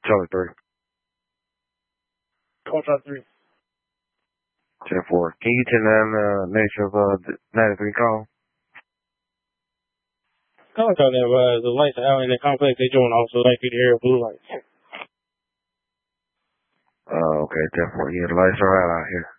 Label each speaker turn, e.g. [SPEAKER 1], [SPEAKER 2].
[SPEAKER 1] Charlie 3.
[SPEAKER 2] Call Charlie 3.
[SPEAKER 1] 10-4. Can you tell the nature of the 93 call?
[SPEAKER 2] Call that the lights are out in the complex. They join off, so like you hear blue lights.
[SPEAKER 1] Okay, 10-4. Yeah, the lights are out here.